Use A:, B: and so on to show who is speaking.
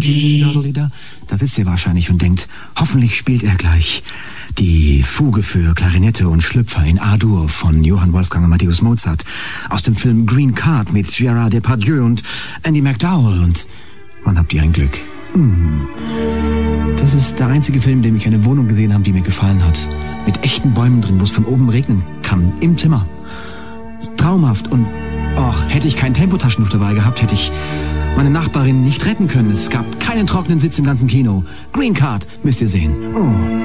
A: Da sitzt er wahrscheinlich und denkt, hoffentlich spielt er gleich die Fuge für Klarinette und Schlüpfer in A-Dur von Johann Wolfgang Amadeus Mozart aus dem Film Green Card mit Gérard Depardieu und Andy McDowell. Und wann habt ihr ein Glück? Das ist der einzige Film, in dem ich eine Wohnung gesehen habe, die mir gefallen hat. Mit echten Bäumen drin, wo es von oben regnen kann. Im Zimmer. Traumhaft. Und hätte ich kein Tempotaschentuch dabei gehabt, hätte ich meine Nachbarin nicht retten können. Es gab keinen trockenen Sitz im ganzen Kino. Green Card, müsst ihr sehen.